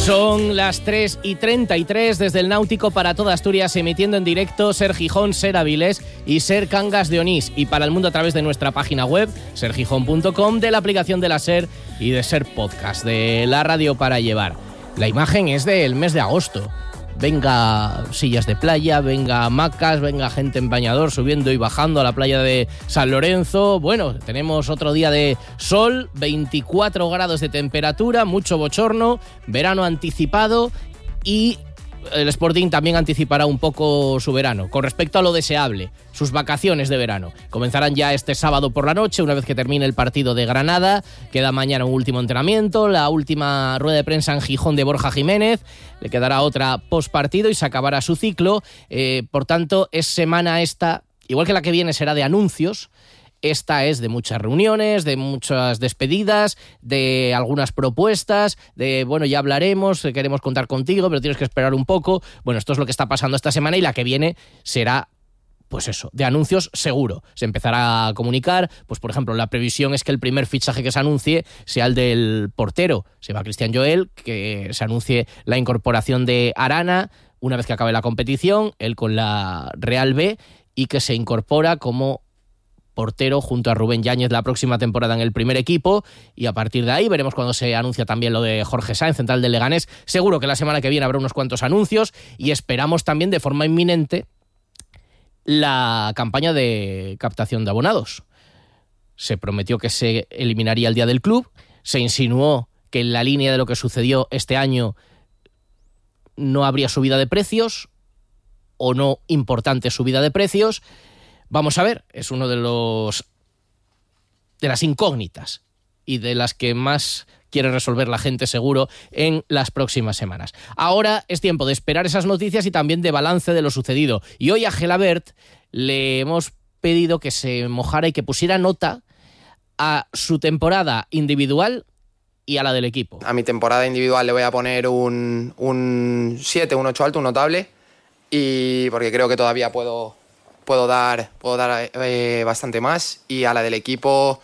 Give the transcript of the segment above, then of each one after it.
Son las 3:33 desde el Náutico para toda Asturias, emitiendo en directo Ser Gijón, Ser Avilés y Ser Cangas de Onís, y para el mundo a través de nuestra página web sergijón.com, de la aplicación de la Ser y de Ser Podcast, de la radio para llevar. La imagen es del mes de agosto. Venga sillas de playa, venga hamacas, venga gente en bañador subiendo y bajando a la playa de San Lorenzo. Bueno, tenemos otro día de sol, 24 grados de temperatura, mucho bochorno, verano anticipado, y el Sporting también anticipará un poco su verano con respecto a lo deseable, sus vacaciones de verano. Comenzarán ya este sábado por la noche, una vez que termine el partido de Granada. Queda mañana un último entrenamiento, la última rueda de prensa en Gijón de Borja Jiménez, le quedará otra postpartido y se acabará su ciclo. Por tanto, es semana esta, igual que la que viene será de anuncios. Esta es de muchas reuniones, de muchas despedidas, de algunas propuestas, de, bueno, ya hablaremos, queremos contar contigo, pero tienes que esperar un poco. Bueno, esto es lo que está pasando esta semana, y la que viene será, pues eso, de anuncios seguro. Se empezará a comunicar, pues por ejemplo, la previsión es que el primer fichaje que se anuncie sea el del portero. Se va Cristian Joel, que se anuncie la incorporación de Arana una vez que acabe la competición, él con la Real B, y que se incorpora como portero junto a Rubén Yáñez la próxima temporada en el primer equipo, y a partir de ahí veremos cuando se anuncia también lo de Jorge Sáenz, central del Leganés. Seguro que la semana que viene habrá unos cuantos anuncios, y esperamos también de forma inminente la campaña de captación de abonados. Se prometió que se eliminaría el día del club, se insinuó que en la línea de lo que sucedió este año no habría subida de precios, o no importante subida de precios. Vamos a ver, es uno de las incógnitas y de las que más quiere resolver la gente seguro en las próximas semanas. Ahora es tiempo de esperar esas noticias y también de balance de lo sucedido. Y hoy a Gelabert le hemos pedido que se mojara y que pusiera nota a su temporada individual y a la del equipo. A mi temporada individual le voy a poner un 7, un 8 alto, un notable, y porque creo que todavía puedo dar bastante más. Y a la del equipo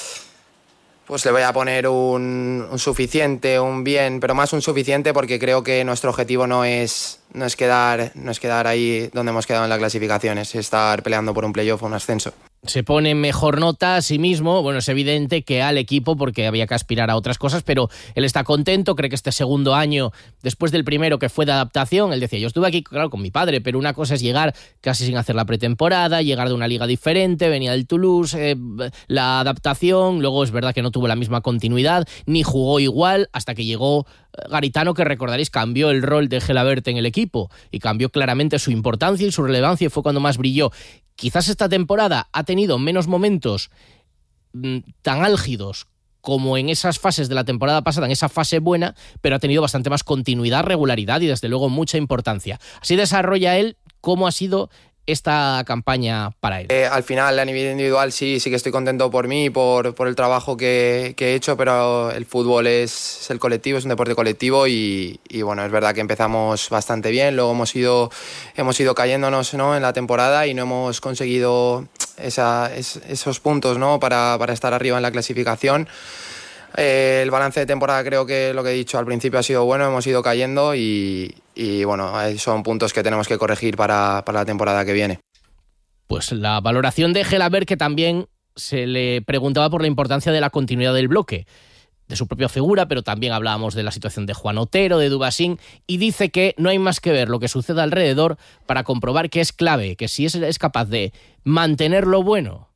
pues le voy a poner un suficiente, un bien, pero más un suficiente, porque creo que nuestro objetivo no es quedar ahí donde hemos quedado en la clasificación, es estar peleando por un playoff o un ascenso. Se pone mejor nota a sí mismo. Bueno, es evidente que al equipo, porque había que aspirar a otras cosas, pero él está contento, cree que este segundo año, después del primero que fue de adaptación, él decía, yo estuve aquí, claro, con mi padre, pero una cosa es llegar casi sin hacer la pretemporada, llegar de una liga diferente, venía del Toulouse, la adaptación, luego es verdad que no tuvo la misma continuidad, ni jugó igual, hasta que llegó Garitano, que recordaréis cambió el rol de Gelabert en el equipo y cambió claramente su importancia y su relevancia, y fue cuando más brilló. Quizás esta temporada ha tenido menos momentos tan álgidos como en esas fases de la temporada pasada, en esa fase buena, pero ha tenido bastante más continuidad, regularidad y desde luego mucha importancia. Así desarrolla él cómo ha sido esta campaña para él. Al final, a nivel individual, sí que estoy contento por mí, por el trabajo que he hecho, pero el fútbol es el colectivo, es un deporte colectivo, y bueno, es verdad que empezamos bastante bien, luego hemos ido cayéndonos, ¿no?, en la temporada, y no hemos conseguido esos puntos, ¿no?, para estar arriba en la clasificación. El balance de temporada, creo que lo que he dicho al principio ha sido bueno, hemos ido cayendo y bueno, son puntos que tenemos que corregir para la temporada que viene. Pues la valoración de Gelabert, que también se le preguntaba por la importancia de la continuidad del bloque, de su propia figura, pero también hablábamos de la situación de Juan Otero, de Dubasín, y dice que no hay más que ver lo que sucede alrededor para comprobar que es clave, que si es capaz de mantener lo bueno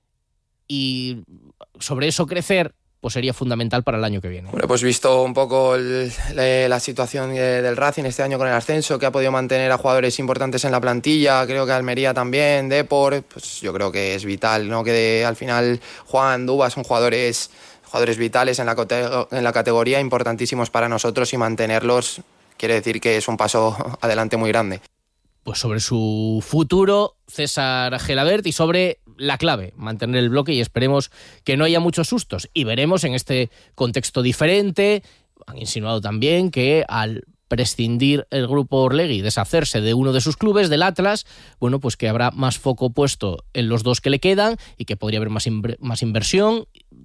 y sobre eso crecer, pues sería fundamental para el año que viene. Bueno, pues visto un poco la situación del Racing este año con el ascenso, que ha podido mantener a jugadores importantes en la plantilla, creo que Almería también, Depor, pues yo creo que es vital, ¿no?, que al final Juan, Dubas son jugadores vitales en la categoría, importantísimos para nosotros, y mantenerlos quiere decir que es un paso adelante muy grande. Pues sobre su futuro, César Gelabert, y sobre la clave, mantener el bloque, y esperemos que no haya muchos sustos. Y veremos en este contexto diferente, han insinuado también que al prescindir el grupo Orlegui, deshacerse de uno de sus clubes, del Atlas, bueno, pues que habrá más foco puesto en los dos que le quedan y que podría haber más inversión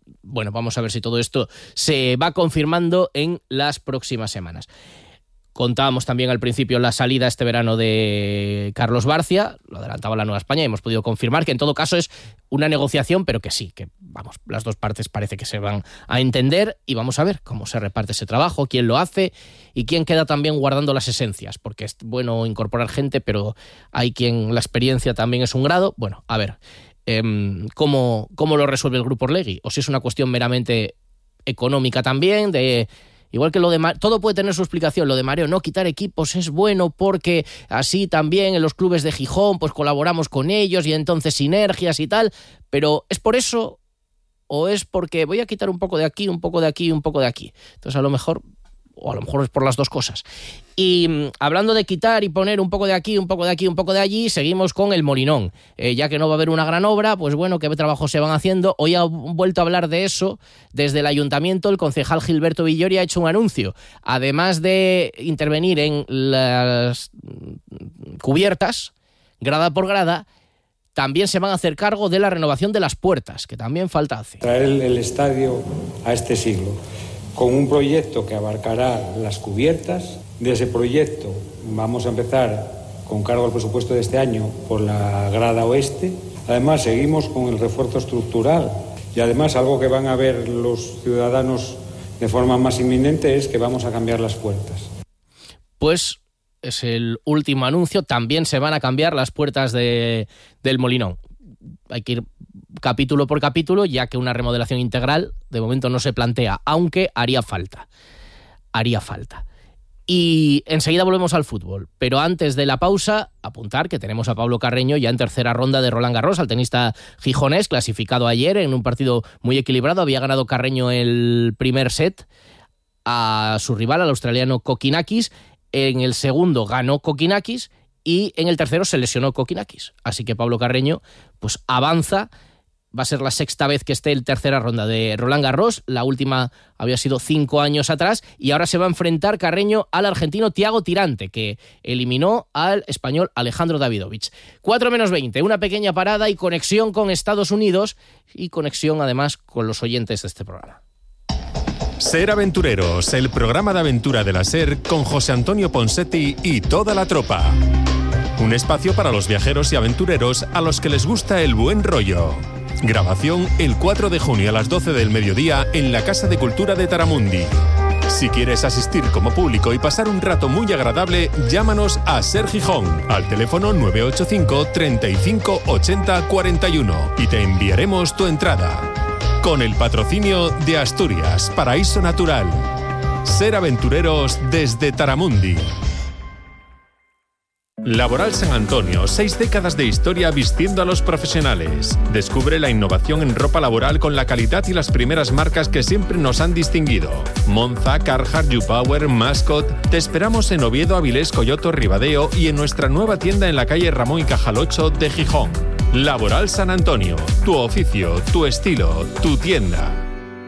bueno, vamos a ver si todo esto se va confirmando en las próximas semanas. Contábamos también al principio la salida este verano de Carlos Barcia, lo adelantaba la Nueva España y hemos podido confirmar que en todo caso es una negociación, pero que sí, que vamos, las dos partes parece que se van a entender y vamos a ver cómo se reparte ese trabajo, quién lo hace y quién queda también guardando las esencias, porque es bueno incorporar gente, pero hay quien la experiencia también es un grado. Bueno, a ver cómo lo resuelve el Grupo Orlegui, o si es una cuestión meramente económica también, igual que lo de todo puede tener su explicación. Lo de Mareo, no quitar equipos es bueno porque así también en los clubes de Gijón pues colaboramos con ellos y entonces sinergias y tal, pero ¿es por eso o es porque voy a quitar un poco de aquí, un poco de aquí, un poco de aquí? Entonces a lo mejor es por las dos cosas. Y hablando de quitar y poner un poco de aquí, un poco de aquí, un poco de allí, seguimos con el Molinón. Ya que no va a haber una gran obra, pues bueno, ¿qué trabajos se van haciendo? Hoy ha vuelto a hablar de eso desde el ayuntamiento. El concejal Gilberto Villori ha hecho un anuncio. Además de intervenir en las cubiertas, grada por grada, también se van a hacer cargo de la renovación de las puertas, que también falta hacer. Traer el estadio a este siglo, con un proyecto que abarcará las cubiertas. De ese proyecto vamos a empezar con cargo al presupuesto de este año por la grada oeste. Además seguimos con el refuerzo estructural y además algo que van a ver los ciudadanos de forma más inminente es que vamos a cambiar las puertas. Pues es el último anuncio, también se van a cambiar las puertas del Molinón. Hay que ir capítulo por capítulo, ya que una remodelación integral de momento no se plantea, aunque haría falta. Y enseguida volvemos al fútbol, pero antes de la pausa, apuntar que tenemos a Pablo Carreño ya en tercera ronda de Roland Garros, al tenista gijonés, clasificado ayer en un partido muy equilibrado. Había ganado Carreño el primer set a su rival, al australiano Kokinakis. En el segundo ganó Kokinakis y en el tercero se lesionó Kokinakis. Así que Pablo Carreño pues avanza. Va a ser la sexta vez que esté en tercera ronda de Roland Garros. La última había sido 5 años atrás y ahora se va a enfrentar Carreño al argentino Thiago Tirante, que eliminó al español Alejandro Davidovich. 4:20, una pequeña parada y conexión con Estados Unidos y conexión además con los oyentes de este programa. Ser Aventureros, el programa de aventura de la SER con José Antonio Ponsetti y toda la tropa. Un espacio para los viajeros y aventureros a los que les gusta el buen rollo. Grabación el 4 de junio a las 12 del mediodía en la Casa de Cultura de Taramundi. Si quieres asistir como público y pasar un rato muy agradable, llámanos a SER Gijón al teléfono 985 35 80 41 y te enviaremos tu entrada. Con el patrocinio de Asturias, Paraíso Natural. Ser Aventureros desde Taramundi. Laboral San Antonio, 6 décadas de historia vistiendo a los profesionales. Descubre la innovación en ropa laboral con la calidad y las primeras marcas que siempre nos han distinguido. Monza, Carhartt, YouPower, Mascot. Te esperamos en Oviedo, Avilés, Coyoto, Ribadeo y en nuestra nueva tienda en la calle Ramón y Cajal 8 de Gijón. Laboral San Antonio, tu oficio, tu estilo, tu tienda.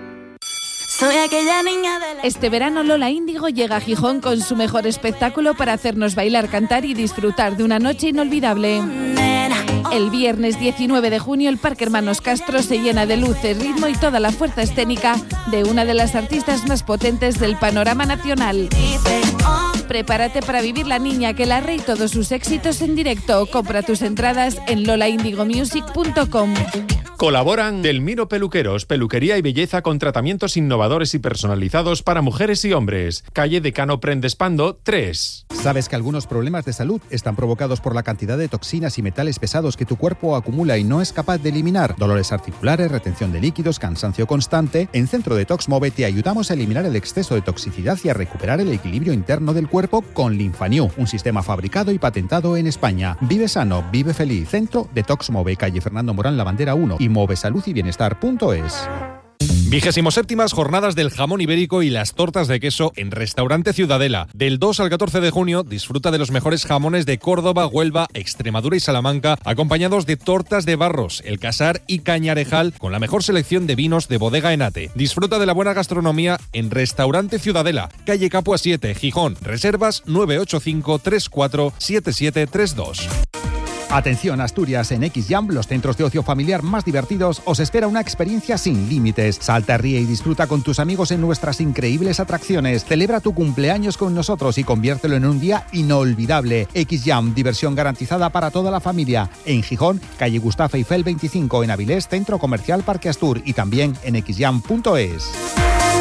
Este verano Lola Índigo llega a Gijón con su mejor espectáculo para hacernos bailar, cantar y disfrutar de una noche inolvidable. El viernes 19 de junio el Parque Hermanos Castro se llena de luces, ritmo y toda la fuerza escénica de una de las artistas más potentes del panorama nacional. Prepárate para vivir La Niña que la Rey y todos sus éxitos en directo. Compra tus entradas en lolaindigomusic.com. Colaboran Delmiro Peluqueros, peluquería y belleza con tratamientos innovadores y personalizados para mujeres y hombres. Calle Decano Prendespando 3. ¿Sabes que algunos problemas de salud están provocados por la cantidad de toxinas y metales pesados que tu cuerpo acumula y no es capaz de eliminar? Dolores articulares, retención de líquidos, cansancio constante. En Centro Detox Move te ayudamos a eliminar el exceso de toxicidad y a recuperar el equilibrio interno del cuerpo con Linfanew, un sistema fabricado y patentado en España. Vive sano, vive feliz. Centro Detox Move, calle Fernando Morán Lavandera 1 y movesaludyBienestar.es. 27ª Jornadas del Jamón Ibérico y las Tortas de Queso en Restaurante Ciudadela. Del 2 al 14 de junio disfruta de los mejores jamones de Córdoba, Huelva, Extremadura y Salamanca, acompañados de tortas de Barros, El Casar y Cañarejal, con la mejor selección de vinos de Bodega Enate. Disfruta de la buena gastronomía en Restaurante Ciudadela, calle Capua 7, Gijón. Reservas 985 34 7732. Atención Asturias, en XJam, los centros de ocio familiar más divertidos, os espera una experiencia sin límites. Salta, ríe y disfruta con tus amigos en nuestras increíbles atracciones. Celebra tu cumpleaños con nosotros y conviértelo en un día inolvidable. XJam, diversión garantizada para toda la familia. En Gijón, calle Gustavo Eiffel 25, en Avilés, Centro Comercial Parque Astur, y también en xjam.es.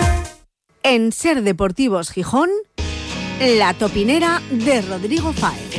En Ser Deportivos Gijón, La Topinera de Rodrigo Fáez.